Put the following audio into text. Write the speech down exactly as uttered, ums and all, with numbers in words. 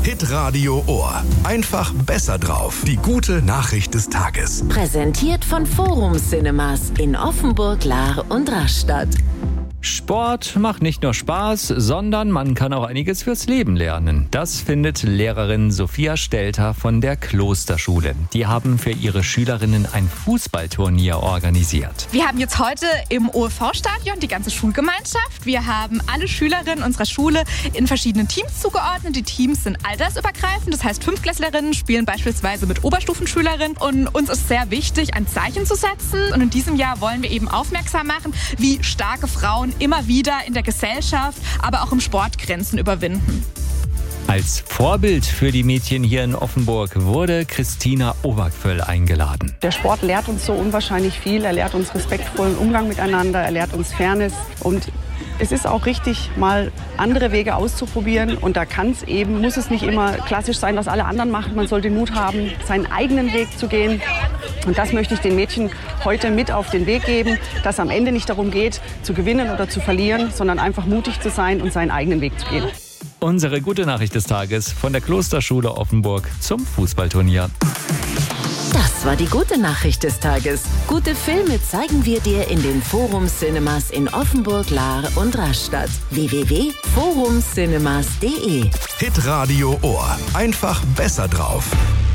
Hitradio Ohr. Einfach besser drauf. Die gute Nachricht des Tages. Präsentiert von Forum Cinemas in Offenburg, Lahr und Rastatt. Sport macht nicht nur Spaß, sondern man kann auch einiges fürs Leben lernen. Das findet Lehrerin Sophia Stelter von der Klosterschule. Die haben für ihre Schülerinnen ein Fußballturnier organisiert. Wir haben jetzt heute im O F V-Stadion die ganze Schulgemeinschaft. Wir haben alle Schülerinnen unserer Schule in verschiedenen Teams zugeordnet. Die Teams sind altersübergreifend, das heißt Fünftklässlerinnen spielen beispielsweise mit Oberstufenschülerinnen. Und uns ist sehr wichtig, ein Zeichen zu setzen. Und in diesem Jahr wollen wir eben aufmerksam machen, wie starke Frauen immer wieder in der Gesellschaft, aber auch im Sport Grenzen überwinden. Als Vorbild für die Mädchen hier in Offenburg wurde Christina Obergföll eingeladen. Der Sport lehrt uns so unwahrscheinlich viel. Er lehrt uns respektvollen Umgang miteinander, er lehrt uns Fairness. Und es ist auch richtig, mal andere Wege auszuprobieren. Und da kann es eben, muss es nicht immer klassisch sein, was alle anderen machen. Man sollte Mut haben, seinen eigenen Weg zu gehen. Und das möchte ich den Mädchen heute mit auf den Weg geben, dass am Ende nicht darum geht, zu gewinnen oder zu verlieren, sondern einfach mutig zu sein und seinen eigenen Weg zu gehen. Unsere gute Nachricht des Tages von der Klosterschule Offenburg zum Fußballturnier. Das war die gute Nachricht des Tages. Gute Filme zeigen wir dir in den Forum Cinemas in Offenburg, Lahr und Rastatt. w w w punkt forum cinemas punkt de Hitradio Ohr. Einfach besser drauf.